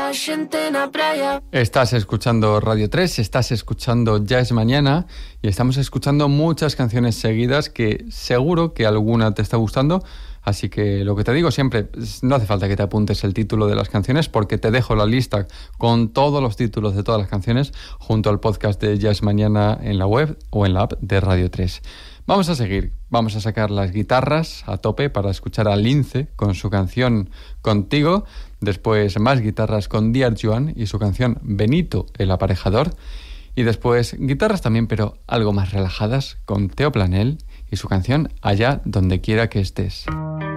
la gente na praia. Estás escuchando Radio 3, estás escuchando Ya es Mañana y estamos escuchando muchas canciones seguidas que seguro que alguna te está gustando. Así que lo que te digo siempre, no hace falta que te apuntes el título de las canciones porque te dejo la lista con todos los títulos de todas las canciones junto al podcast de Ya es Mañana en la web o en la app de Radio 3. Vamos a seguir, vamos a sacar las guitarras a tope para escuchar a Lince con su canción Contigo, después más guitarras con Dear Joan y su canción Benito el aparejador, y después guitarras también pero algo más relajadas con Teo Planel y su canción Allá donde quiera que estés.